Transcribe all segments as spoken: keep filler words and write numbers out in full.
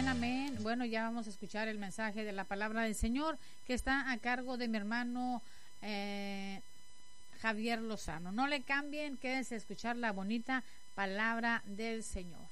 amén. Bueno, ya vamos a escuchar el mensaje de la palabra del Señor que está a cargo de mi hermano eh, Javier Lozano. No le cambien, quédense a escuchar la bonita palabra del Señor.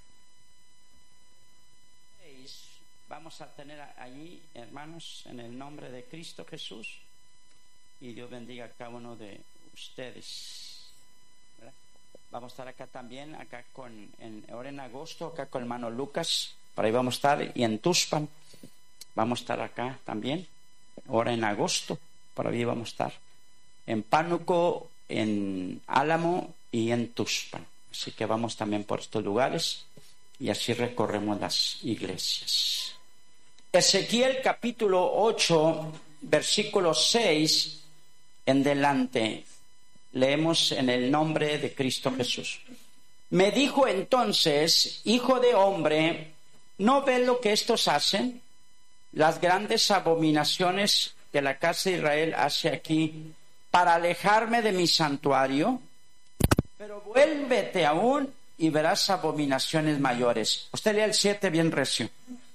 Vamos a tener allí, hermanos, en el nombre de Cristo Jesús, y Dios bendiga a cada uno de ustedes. ¿Verdad? Vamos a estar acá también, acá con, en, ahora en agosto, acá con el hermano Lucas, por ahí vamos a estar, y en Tuxpan, vamos a estar acá también, ahora en agosto, por ahí vamos a estar, en Pánuco, en Álamo y en Tuxpan. Así que vamos también por estos lugares, y así recorremos las iglesias. Ezequiel capítulo ocho, versículo seis en delante. Leemos en el nombre de Cristo Jesús. Me dijo entonces, hijo de hombre, ¿no ves lo que estos hacen? Las grandes abominaciones que la casa de Israel hace aquí para alejarme de mi santuario. Pero vuélvete aún y verás abominaciones mayores. Usted lea el siete bien recio.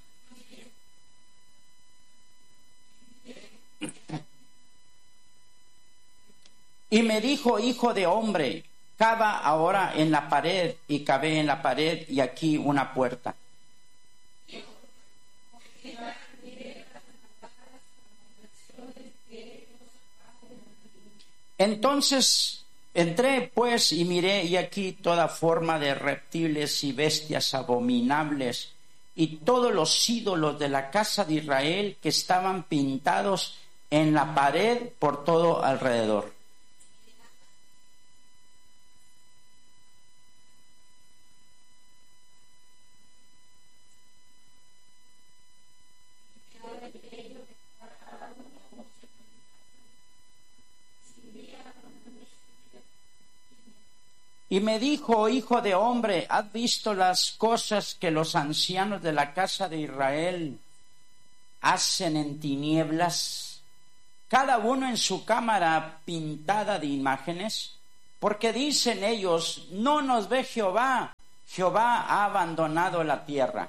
Y me dijo, hijo de hombre, cava ahora en la pared, y cavé en la pared, y aquí una puerta. Entonces entré pues y miré, y aquí toda forma de reptiles y bestias abominables, y todos los ídolos de la casa de Israel que estaban pintados en la pared por todo alrededor. Y me dijo, hijo de hombre, ¿has visto las cosas que los ancianos de la casa de Israel hacen en tinieblas? Cada uno en su cámara pintada de imágenes. Porque dicen ellos, no nos ve Jehová, Jehová ha abandonado la tierra.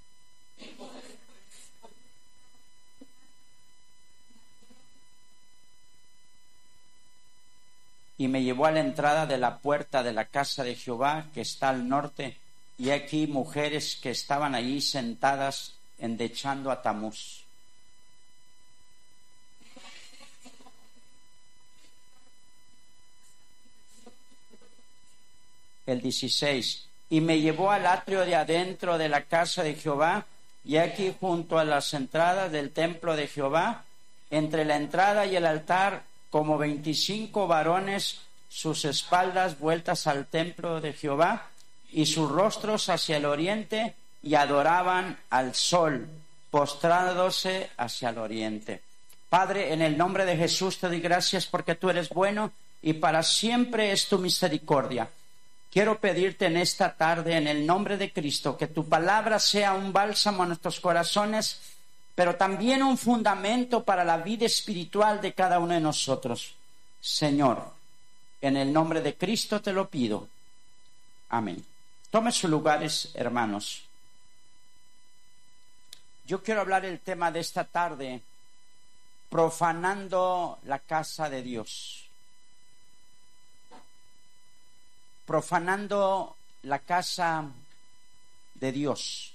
Y me llevó a la entrada de la puerta de la casa de Jehová, que está al norte, y aquí mujeres que estaban allí sentadas endechando a Tamuz. El dieciséis. Y me llevó al atrio de adentro de la casa de Jehová, y aquí junto a las entradas del templo de Jehová, entre la entrada y el altar, como veinticinco varones, sus espaldas vueltas al templo de Jehová y sus rostros hacia el oriente, y adoraban al sol, postrándose hacia el oriente. Padre, en el nombre de Jesús te doy gracias porque tú eres bueno y para siempre es tu misericordia. Quiero pedirte en esta tarde, en el nombre de Cristo, que tu palabra sea un bálsamo a nuestros corazones, pero también un fundamento para la vida espiritual de cada uno de nosotros. Señor, en el nombre de Cristo te lo pido. Amén. Tome sus lugares, hermanos. Yo quiero hablar el tema de esta tarde, profanando la casa de Dios. Profanando la casa de Dios.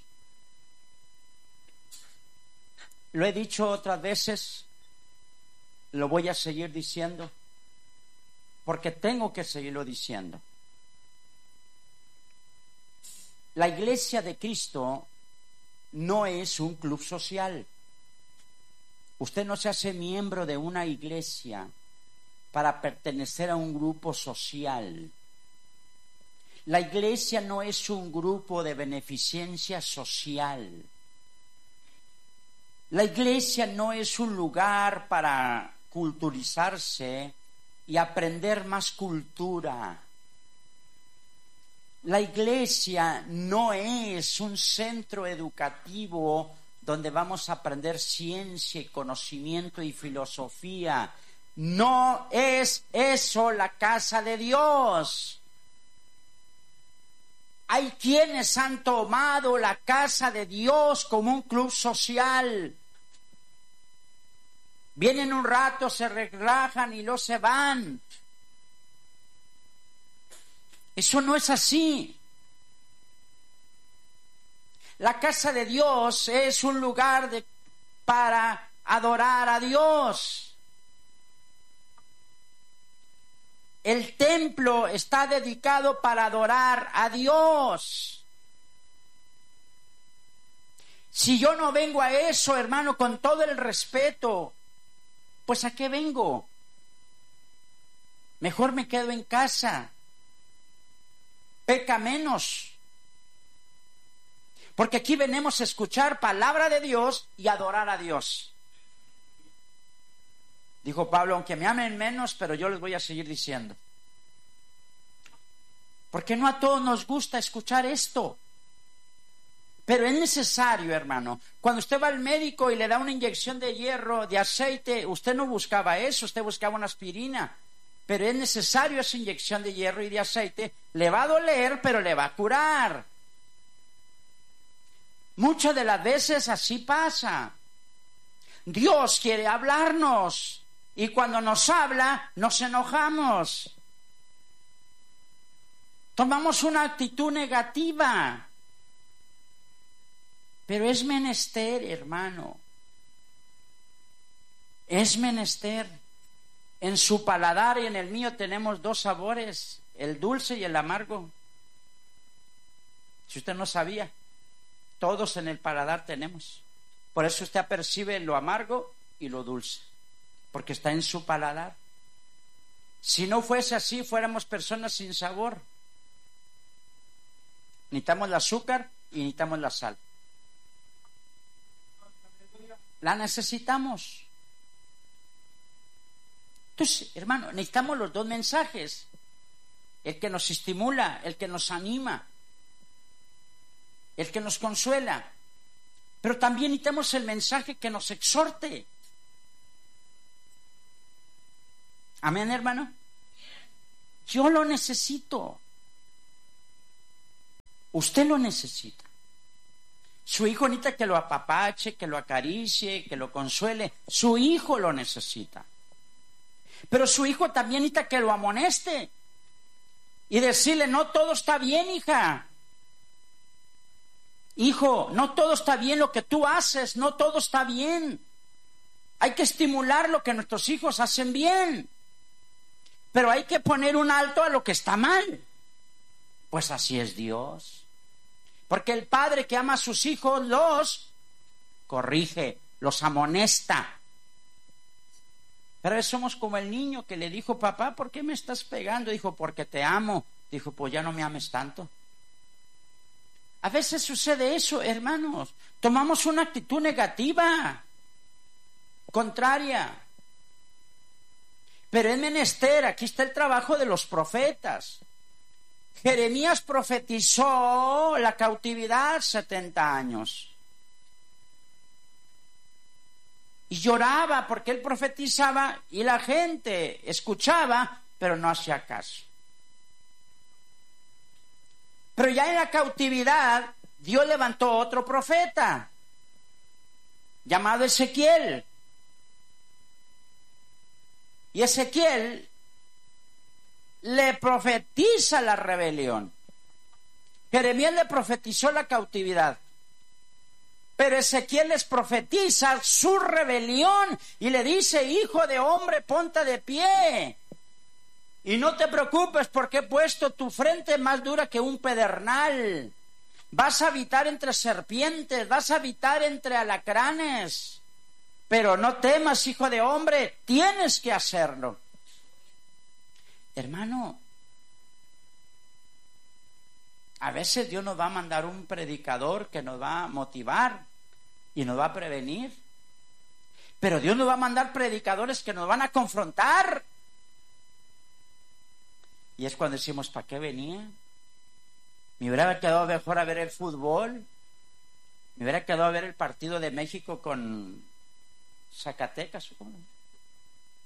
Lo he dicho otras veces, lo voy a seguir diciendo, porque tengo que seguirlo diciendo. La iglesia de Cristo no es un club social. Usted no se hace miembro de una iglesia para pertenecer a un grupo social. La iglesia no es un grupo de beneficencia social. La iglesia no es un lugar para culturizarse y aprender más cultura. La iglesia no es un centro educativo donde vamos a aprender ciencia y conocimiento y filosofía. No es eso la casa de Dios. Hay quienes han tomado la casa de Dios como un club social. Vienen un rato, se relajan y luego se van. Eso no es así. La casa de Dios es un lugar de, para adorar a Dios. El templo está dedicado para adorar a Dios. Si yo no vengo a eso, hermano, con todo el respeto, pues ¿a qué vengo? Mejor me quedo en casa. Peca menos. Porque aquí venimos a escuchar palabra de Dios y adorar a Dios. Dijo Pablo, aunque me amen menos, pero yo les voy a seguir diciendo. Porque no a todos nos gusta escuchar esto. Pero es necesario, hermano. Cuando usted va al médico y le da una inyección de hierro, de aceite, usted no buscaba eso, usted buscaba una aspirina. Pero es necesario esa inyección de hierro y de aceite. Le va a doler, pero le va a curar. Muchas de las veces así pasa. Dios quiere hablarnos y cuando nos habla nos enojamos. Tomamos una actitud negativa. Pero es menester, hermano. Es menester. En su paladar y en el mío tenemos dos sabores, el dulce y el amargo. Si usted no sabía, todos en el paladar tenemos. Por eso usted percibe lo amargo y lo dulce, porque está en su paladar. Si no fuese así, fuéramos personas sin sabor. Necesitamos el azúcar y necesitamos la sal. La necesitamos. Entonces, hermano, necesitamos los dos mensajes. El que nos estimula, el que nos anima, el que nos consuela. Pero también necesitamos el mensaje que nos exhorte. Amén, hermano. Yo lo necesito. Usted lo necesita. Su hijo necesita que lo apapache, que lo acaricie, que lo consuele. Su hijo lo necesita. Pero su hijo también necesita que lo amoneste. Y decirle, no todo está bien, hija. Hijo, no todo está bien lo que tú haces, no todo está bien. Hay que estimular lo que nuestros hijos hacen bien. Pero hay que poner un alto a lo que está mal. Pues así es Dios. Porque el padre que ama a sus hijos los corrige, los amonesta. Pero somos como el niño que le dijo, papá, ¿por qué me estás pegando? Dijo, porque te amo. Dijo, pues ya no me ames tanto. A veces sucede eso, hermanos. Tomamos una actitud negativa, contraria. Pero es menester, aquí está el trabajo de los profetas. Jeremías profetizó la cautividad setenta años. Y lloraba porque él profetizaba y la gente escuchaba, pero no hacía caso. Pero ya en la cautividad, Dios levantó otro profeta, llamado Ezequiel. Y Ezequiel le profetiza la rebelión. Jeremías le profetizó la cautividad. Pero Ezequiel les profetiza su rebelión y le dice, hijo de hombre, ponte de pie. Y no te preocupes porque he puesto tu frente más dura que un pedernal. Vas a habitar entre serpientes, vas a habitar entre alacranes. Pero no temas, hijo de hombre, tienes que hacerlo. Hermano, a veces Dios nos va a mandar un predicador que nos va a motivar y nos va a prevenir. Pero Dios nos va a mandar predicadores que nos van a confrontar. Y es cuando decimos, ¿para qué venía? Me hubiera quedado mejor a ver el fútbol. Me hubiera quedado a ver el partido de México con Zacatecas. ¿Cómo?